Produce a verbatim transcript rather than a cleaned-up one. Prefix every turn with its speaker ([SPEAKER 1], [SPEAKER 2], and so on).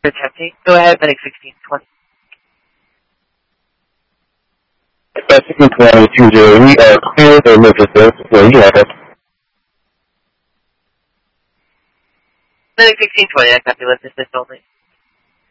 [SPEAKER 1] Attempting. Go ahead, Medic sixteen twenty.
[SPEAKER 2] sixteen twenty, two zero, we are clear for emergency. Where you have it.
[SPEAKER 1] Medic sixteen twenty, I copy with assist only.